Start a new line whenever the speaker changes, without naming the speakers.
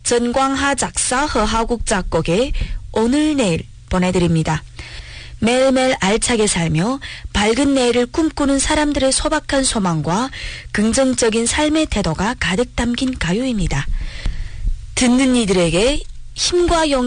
전광하 작사 허하국 작곡의 오늘 내일 보내드립니다. 매일매일 알차게 살며 밝은 내일을 꿈꾸는 사람들의 소박한 소망과 긍정적인 삶의 태도가 가득 담긴 가요입니다. 듣는 이들에게 힘과 영